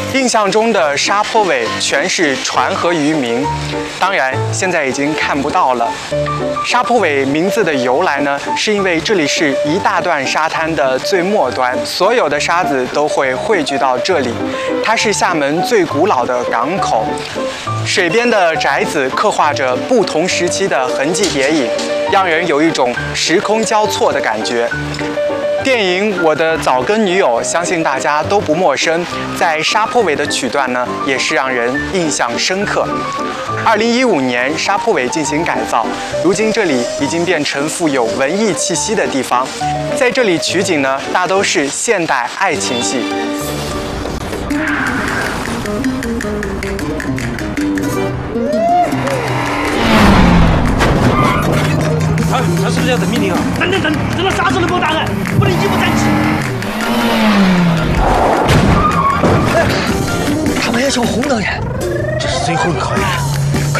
印象中的沙坡尾全是船和渔民，当然现在已经看不到了。沙坡尾名字的由来呢，是因为这里是一大段沙滩的最末端，所有的沙子都会汇聚到这里。它是厦门最古老的港口，水边的宅子刻画着不同时期的痕迹叠影，让人有一种时空交错的感觉。电影《我的早更女友》相信大家都不陌生，在沙坡尾的曲段呢，也是让人印象深刻。2015年，沙坡尾进行改造，如今这里已经变成富有文艺气息的地方。在这里取景呢，大都是现代爱情戏。 他是不是要等命令啊？等，等到啥时候都给我打来，不能一不沾起。 他们要求红灯人， 这是最后一个考验。